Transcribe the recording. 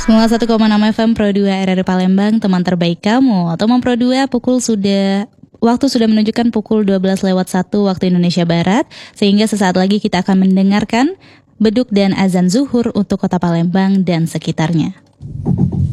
91,6 FM Pro 2 RRI Palembang, teman terbaik kamu. Teman Pro 2, waktu sudah menunjukkan pukul 12:01 waktu Indonesia Barat, sehingga sesaat lagi kita akan mendengarkan beduk dan azan zuhur untuk kota Palembang dan sekitarnya.